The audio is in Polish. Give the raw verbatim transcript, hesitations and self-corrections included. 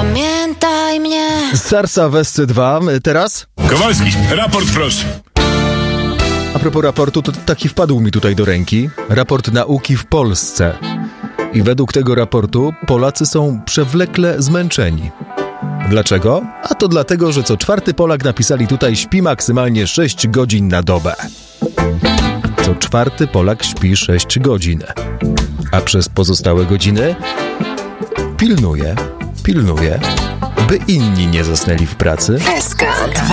Zapamiętaj mnie. Sarsa w S C dwa. Teraz? Kowalski, raport proszę. A propos raportu, to taki wpadł mi tutaj do ręki. Raport nauki w Polsce. I według tego raportu Polacy są przewlekle zmęczeni. Dlaczego? A to dlatego, że co czwarty Polak, napisali tutaj, śpi maksymalnie sześć godzin na dobę. Co czwarty Polak śpi sześć godzin. A przez pozostałe godziny pilnuje, pilnuje, by inni nie zasnęli w pracy. S K dwa.